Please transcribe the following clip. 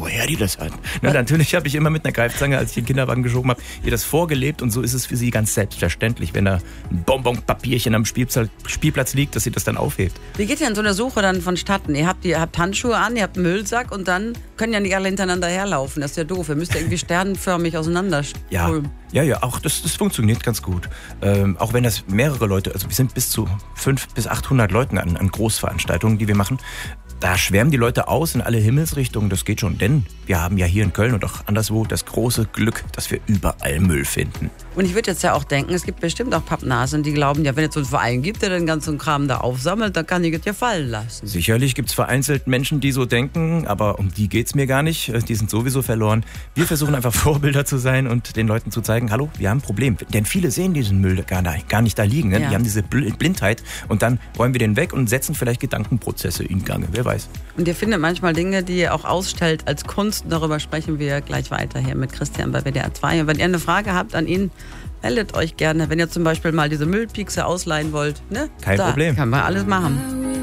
woher die das hat. Ne, natürlich habe ich immer mit einer Greifzange, als ich den Kinderwagen geschoben habe, ihr das vorgelebt und so ist es für sie ganz selbstverständlich, wenn da ein Bonbonpapierchen am Spielplatz liegt, dass sie das dann aufhebt. Wie geht denn so eine Suche dann vonstatten? Ihr habt Handschuhe an, ihr habt einen Müllsack und dann können ja nicht alle hintereinander herlaufen. Das ist ja doof. Ihr müsst ja irgendwie sternförmig auseinander. Ja, auch das funktioniert ganz gut. Auch wenn das mehrere Leute, also wir sind bis zu 500 bis 800 Leuten an Großveranstaltungen, die wir machen. Da schwärmen die Leute aus in alle Himmelsrichtungen, das geht schon, denn wir haben ja hier in Köln und auch anderswo das große Glück, dass wir überall Müll finden. Und ich würde jetzt ja auch denken, es gibt bestimmt auch Pappnasen, die glauben, ja, wenn es so einen Verein gibt, der den ganzen Kram da aufsammelt, dann kann ich es ja fallen lassen. Sicherlich gibt es vereinzelt Menschen, die so denken, aber um die geht's mir gar nicht, die sind sowieso verloren. Wir versuchen einfach Vorbilder zu sein und den Leuten zu zeigen, hallo, wir haben ein Problem. Denn viele sehen diesen Müll gar nicht da liegen, ne? Ja. Die haben diese Blindheit und dann räumen wir den weg und setzen vielleicht Gedankenprozesse in Gang, wer weiß. Und ihr findet manchmal Dinge, die ihr auch ausstellt als Kunst. Darüber sprechen wir gleich weiter hier mit Christian bei WDR 2. Und wenn ihr eine Frage habt an ihn, meldet euch gerne. Wenn ihr zum Beispiel mal diese Müllpiekse ausleihen wollt, ne? Kein Problem. Kann man alles machen.